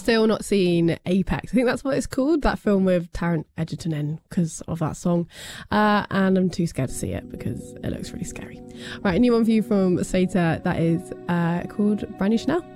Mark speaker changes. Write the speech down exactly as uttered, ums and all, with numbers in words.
Speaker 1: still not seen Apex. I think that's what it's called, that film with Taron Egerton in, because of that song. Uh, and I'm too scared to see it because it looks really scary. Right, a new one for you from Slater that is uh, called Brand New Chanel.